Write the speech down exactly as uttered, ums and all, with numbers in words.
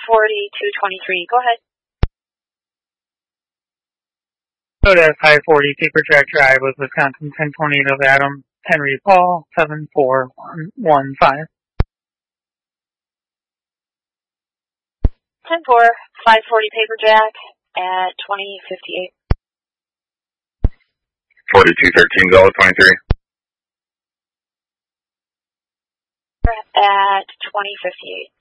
forty-two twenty-three. Go ahead. Go to five forty Paper Track Drive with Wisconsin ten twenty of Adam Henry Paul seven four one one five. ten four, five forty Paper Jack at twenty fifty-eight. forty-two thirteen Zelda twenty-three. At twenty fifty-eight.